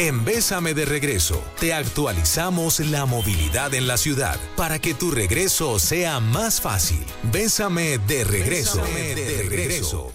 En Bésame de Regreso, te actualizamos la movilidad en la ciudad para que tu regreso sea más fácil. Bésame de Regreso. Bésame de Regreso.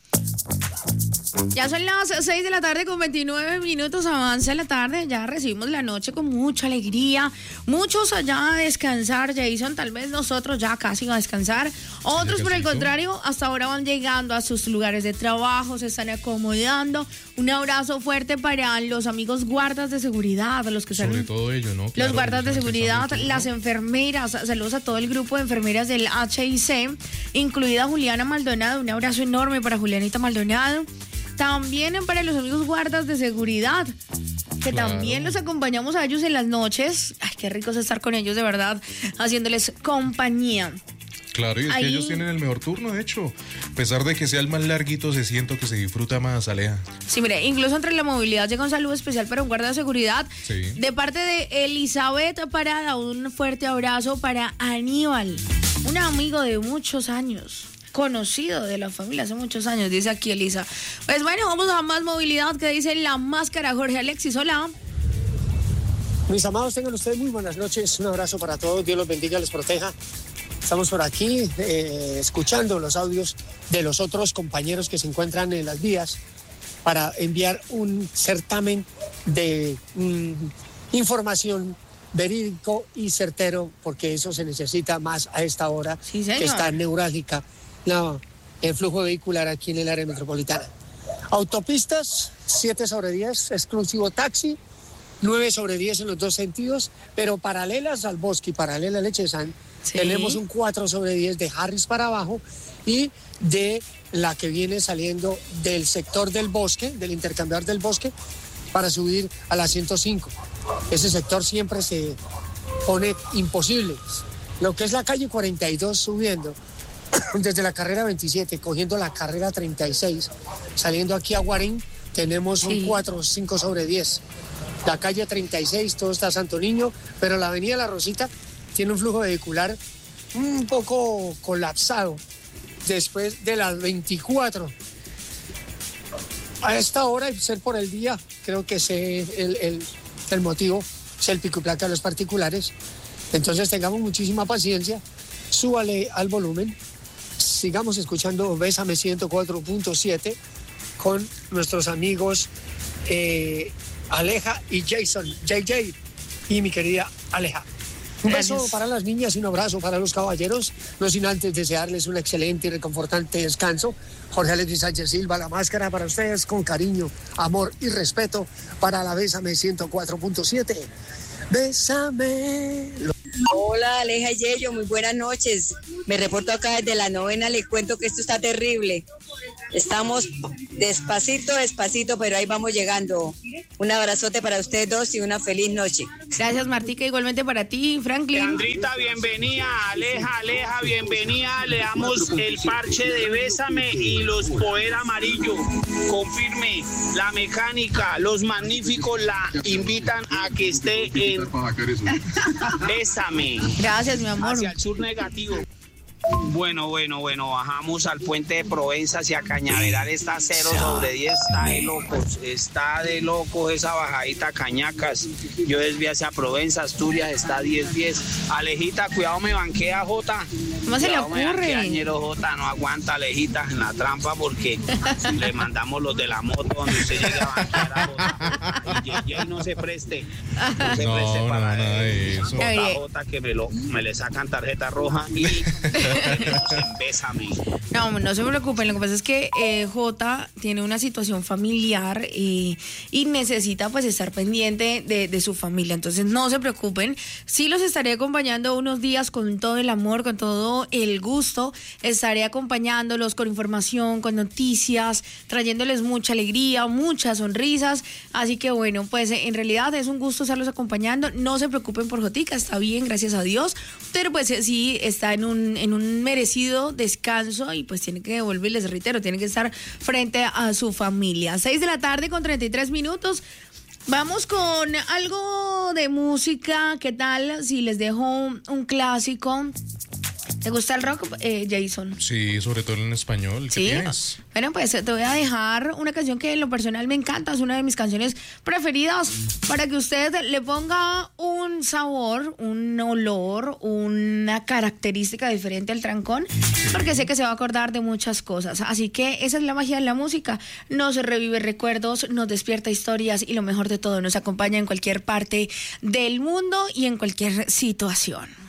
Ya son las 6 de la tarde con 29 minutos, avanza la tarde, ya recibimos la noche con mucha alegría, muchos allá a descansar, Jason, tal vez nosotros ya casi a descansar, otros por el contrario, hasta ahora van llegando a sus lugares de trabajo, se están acomodando. Un abrazo fuerte para los amigos guardas de seguridad, los que sobre todo ellos, ¿no? Claro, los guardas de seguridad, las enfermeras, saludos a todo el grupo de enfermeras del HIC, incluida Juliana Maldonado, un abrazo enorme para Julianita Maldonado. También para los amigos guardas de seguridad, que también los acompañamos a ellos en las noches. Ay, qué rico es estar con ellos, de verdad, haciéndoles compañía. Claro, y es que ellos tienen el mejor turno, de hecho. A pesar de que sea el más larguito, siento que se disfruta más, Aleja. Sí, mire, incluso entre la movilidad llega un saludo especial para un guarda de seguridad. Sí. De parte de Elizabeth Parada, un fuerte abrazo para Aníbal, un amigo de muchos años. Conocido de la familia hace muchos años, dice aquí Elisa. Pues bueno, vamos a más movilidad que dice la máscara. Jorge Alexis, hola. Mis amados, tengan ustedes muy buenas noches. Un abrazo para todos, Dios los bendiga, les proteja. Estamos por aquí escuchando los audios de los otros compañeros que se encuentran en las vías para enviar un certamen de información verídico y certero, porque eso se necesita más a esta hora, sí, que está neurálgica el flujo vehicular aquí en el área metropolitana. Autopistas, 7/10, exclusivo taxi, 9/10 en los dos sentidos, pero paralelas al Bosque y paralela a Lechezán, sí. Tenemos un 4/10 de Harris para abajo y de la que viene saliendo del sector del Bosque, del intercambiador del Bosque, para subir a la 105. Ese sector siempre se pone imposible. Lo que es la calle 42 subiendo, desde la carrera 27, cogiendo la carrera 36, saliendo aquí a Guarín, tenemos un 4 o 5/10. La calle 36, todo está Santo Niño, pero la avenida La Rosita tiene un flujo vehicular un poco colapsado después de las 24. A esta hora, y ser por el día, creo que el motivo es el pico y placa de los particulares. Entonces tengamos muchísima paciencia, súbale al volumen, sigamos escuchando Bésame 104.7 con nuestros amigos Aleja y Jason, JJ y mi querida Aleja. Un beso para las niñas y un abrazo para los caballeros, no sin antes desearles un excelente y reconfortante descanso. Jorge Alexis Sánchez Silva, la máscara para ustedes, con cariño, amor y respeto para la Bésame 104.7. Bésame. Hola, Aleja y Yello, muy buenas noches. Me reporto acá desde la 9ª, les cuento que esto está terrible. Estamos despacito, pero ahí vamos llegando. Un abrazote para ustedes dos y una feliz noche. Gracias, Martica, igualmente para ti, Franklin. Leandrita, bienvenida. Aleja, bienvenida. Le damos el parche de Bésame y los poder amarillo. Confirme, la mecánica, los magníficos la invitan a que esté en Bésame. Gracias, mi amor. Hacia el sur negativo. Bueno, bajamos al puente de Provenza hacia Cañaveral, está 0/10, está de locos esa bajadita a Cañacas. Yo desvío hacia Provenza, Asturias, está 10/10. Alejita, cuidado, me banquea Jota. ¿Cómo se le ocurre? Añero Jota, no aguanta, Alejita, en la trampa, porque le mandamos los de la moto donde usted llegue a banquear a Jota. Y JJ no se preste. No se preste para eso. Jota, que me le sacan tarjeta roja y... Bésame. No se preocupen, lo que pasa es que Jota tiene una situación familiar y necesita pues estar pendiente de su familia, entonces no se preocupen, sí los estaré acompañando unos días con todo el amor, con todo el gusto, estaré acompañándolos con información, con noticias, trayéndoles mucha alegría, muchas sonrisas, así que bueno, pues en realidad es un gusto estarlos acompañando, no se preocupen por Jotica, está bien, gracias a Dios, pero pues sí está en un merecido descanso y pues tiene que volver, les reitero, tiene que estar frente a su familia. 6 de la tarde con 33 minutos. Vamos con algo de música. ¿Qué tal si les dejo un clásico ¿Te gusta el rock, Jason? Sí, sobre todo en español. ¿Qué ¿Sí? tienes? Bueno, pues te voy a dejar una canción que en lo personal me encanta, es una de mis canciones preferidas, para que usted le ponga un sabor, un olor, una característica diferente al trancón, porque sé que se va a acordar de muchas cosas. Así que esa es la magia de la música, nos revive recuerdos, nos despierta historias y lo mejor de todo, nos acompaña en cualquier parte del mundo y en cualquier situación.